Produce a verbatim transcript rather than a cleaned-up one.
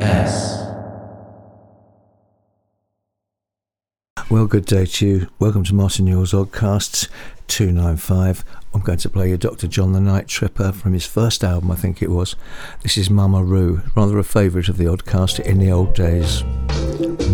S. Well, good day to you. Welcome to Martin Newell's Oddcasts two ninety-five. I'm going to play you Doctor John the Night Tripper from his first album, I think it was. This is Mama Roo, rather a favourite of the Oddcast in the old days.